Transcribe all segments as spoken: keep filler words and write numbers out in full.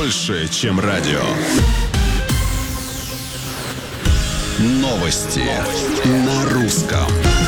больше, чем радио. Новости на русском.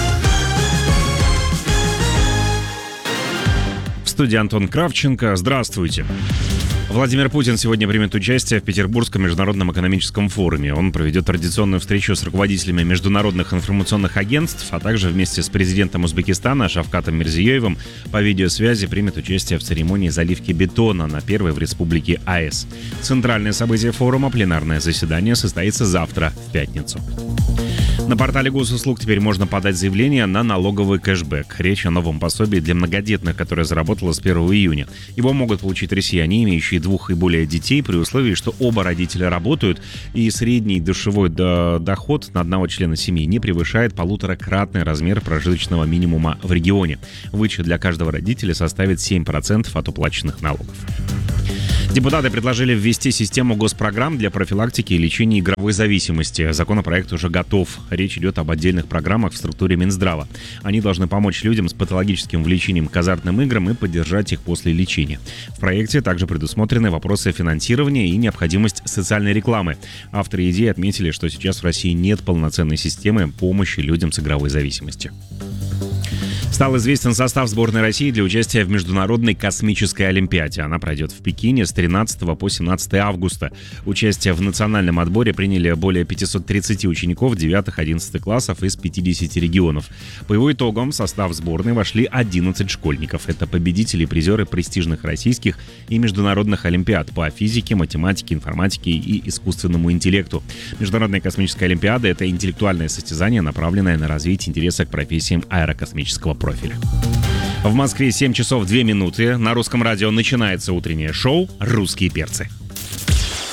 В студии Антон Кравченко. Здравствуйте. Владимир Путин сегодня примет участие в Петербургском международном экономическом форуме. Он проведет традиционную встречу с руководителями международных информационных агентств, а также вместе с президентом Узбекистана Шавкатом Мирзиёевым по видеосвязи примет участие в церемонии заливки бетона на первой в республике АЭС. Центральное событие форума, пленарное заседание, состоится завтра, в пятницу. На портале госуслуг теперь можно подать заявление на налоговый кэшбэк. Речь о новом пособии для многодетных, которое заработало с первого июня. Его могут получить россияне, имеющие двух и более детей, при условии, что оба родителя работают, и средний душевой доход на одного члена семьи не превышает полуторакратный размер прожиточного минимума в регионе. Вычет для каждого родителя составит семь процентов от уплаченных налогов. Депутаты предложили ввести систему госпрограмм для профилактики и лечения игровой зависимости. Законопроект уже готов. Речь идет об отдельных программах в структуре Минздрава. Они должны помочь людям с патологическим влечением к азартным играм и поддержать их после лечения. В проекте также предусмотрены вопросы финансирования и необходимость социальной рекламы. Авторы идеи отметили, что сейчас в России нет полноценной системы помощи людям с игровой зависимостью. Стал известен состав сборной России для участия в Международной космической олимпиаде. Она пройдет в Пекине с тринадцатого по семнадцатое августа. Участие в национальном отборе приняли более пятьсот тридцать учеников девятых-одиннадцатых классов из пятидесяти регионов. По его итогам в состав сборной вошли одиннадцать школьников. Это победители и призеры престижных российских и международных олимпиад по физике, математике, информатике и искусственному интеллекту. Международная космическая олимпиада – это интеллектуальное состязание, направленное на развитие интереса к профессиям аэрокосмического профиля. профиля. В Москве семь часов две минуты. На русском радио начинается утреннее шоу «Русские перцы».